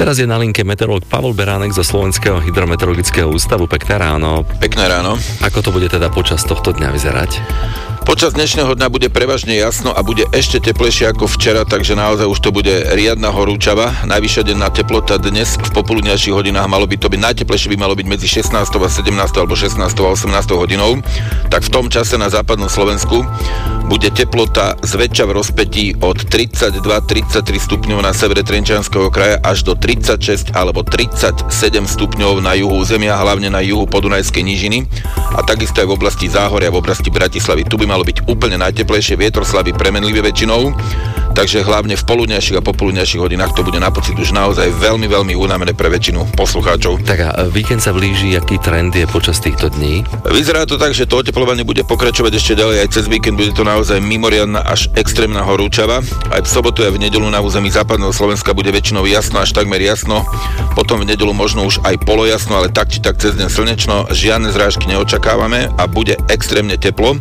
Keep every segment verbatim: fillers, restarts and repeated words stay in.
teraz je na linke meteorológ Pavol Beránek zo Slovenského hydrometeorologického ústavu. Pekné ráno. Pekné ráno. Ako to bude teda počas tohto dňa vyzerať? Počas dnešného dňa bude prevažne jasno a bude ešte teplejšie ako včera, takže naozaj už to bude riadna horúčava. Najvyššia denná teplota dnes v popoludňajších hodinách malo by to byť, najteplejšie by malo byť medzi šestnástou a sedemnástou alebo šestnástou a osemnástou hodinou. Tak v tom čase na západnom Slovensku bude teplota zväčša v rozpätí od tridsaťdva tridsaťtri stupňov na severe Trenčianskeho kraja až do tridsaťšesť alebo tridsaťsedem stupňov na juhu územia, hlavne na juhu podunajskej nížiny a takisto aj v oblasti Záhoria, v oblasti Bratislavy. Tu by malo byť úplne najteplejšie, vietor slabý premenlivý väčšinou, takže hlavne v poludňajších a popoludňajších hodinách to bude na pocit už naozaj veľmi, veľmi unavené pre väčšinu poslucháčov. Tak a víkend sa blíži, aký trend je počas týchto dní? Vyzerá to tak, že to oteplovanie bude pokračovať ešte ďalej aj cez víkend, bude to naozaj mimoriadna až extrémna horúčava. Aj v sobotu a v nedeľu na území západného Slovenska bude väčšinou jasno až takmer jasno, potom v nedeľu možno už aj polojasno, ale tak či tak cez deň slnečno, žiadne zrážky neočakávame a bude extrémne teplo.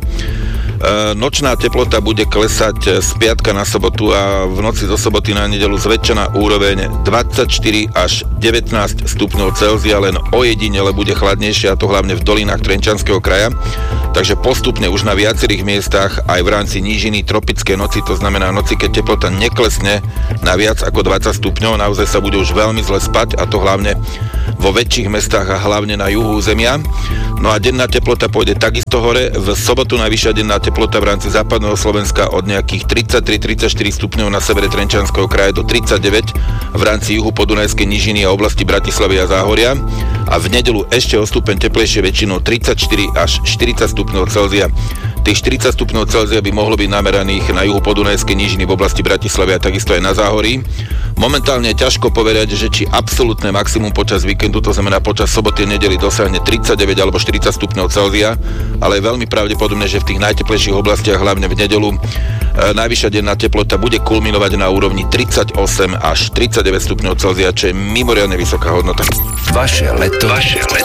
Nočná teplota bude klesať z piatka na sobotu a v noci zo soboty na nedeľu zväčša na úroveň dvadsaťštyri až devätnásť stupňov Celzia, len ojedinele bude chladnejšie, a to hlavne v dolinách Trenčianskeho kraja. Takže postupne už na viacerých miestach aj v rámci nížiny tropické noci, to znamená noci, keď teplota neklesne na viac ako dvadsať stupňov, naozaj sa bude už veľmi zle spať, a to hlavne vo väčších mestách a hlavne na juhu územia. No a denná teplota pôjde takisto hore. V sobotu najvyššia denná teplota v rámci západného Slovenska od nejakých tridsaťtri tridsaťštyri stupňov na severe Trenčianskeho kraja do tridsaťdeväť v rámci juhu podunajskej nížiny a oblasti Bratislavy a Záhoria. A v nedeľu ešte o stupeň teplejšie, väčšinou tridsaťštyri až štyridsať stupňov Celzia. Tých štyridsať stupňov Celzia by mohlo byť nameraných na juhu podunajskej nížiny v oblasti Bratislavy a takisto aj na Záhorí. Momentálne je ťažko povedať, že či absolútne maximum počas víkendu, to znamená počas soboty a nedely, dosiahne tridsaťdeväť alebo štyridsať stupňov Celzia, ale je veľmi pravdepodobné, že v tých najteplejších oblastiach, hlavne v nedeľu, e, najvyššia denná teplota bude kulminovať na úrovni tridsaťosem až tridsaťdeväť stupňov Celzia, čo je mimoriadne vysoká hodnota. Vaše leto. Vaše leto.